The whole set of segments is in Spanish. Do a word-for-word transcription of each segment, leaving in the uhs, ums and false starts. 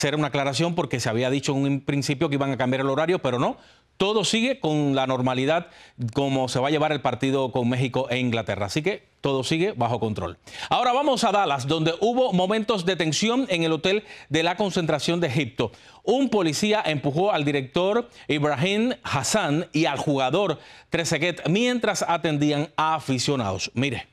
hacer una aclaración porque se había dicho en un principio que iban a cambiar el horario, pero no. Todo sigue con la normalidad como se va a llevar el partido con México e Inglaterra. Así que todo sigue bajo control. Ahora vamos a Dallas, donde hubo momentos de tensión en el hotel de la concentración de Egipto. Un policía empujó al director Ibrahim Hassan y al jugador Trezeguet mientras atendían a aficionados. Mire.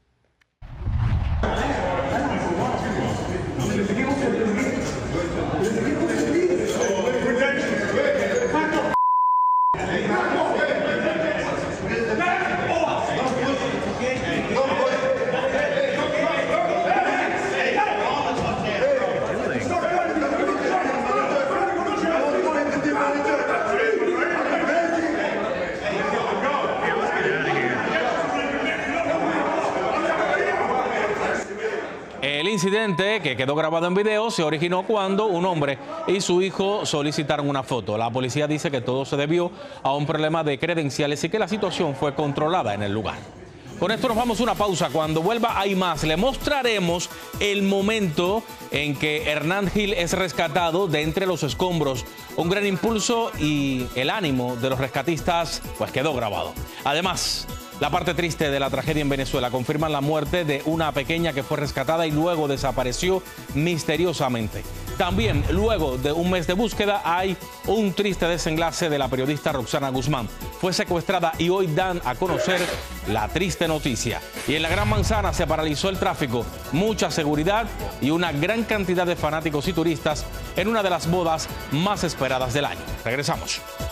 El incidente, que quedó grabado en video, se originó cuando un hombre y su hijo solicitaron una foto. La policía dice que todo se debió a un problema de credenciales y que la situación fue controlada en el lugar. Con esto nos vamos a una pausa. Cuando vuelva hay más. Le mostraremos el momento en que Hernán Gil es rescatado de entre los escombros. Un gran impulso y el ánimo de los rescatistas pues quedó grabado. Además, la parte triste de la tragedia en Venezuela confirma la muerte de una pequeña que fue rescatada y luego desapareció misteriosamente. También, luego de un mes de búsqueda, hay un triste desenlace de la periodista Roxana Guzmán. Fue secuestrada y hoy dan a conocer la triste noticia. Y en la Gran Manzana se paralizó el tráfico, mucha seguridad y una gran cantidad de fanáticos y turistas en una de las bodas más esperadas del año. Regresamos.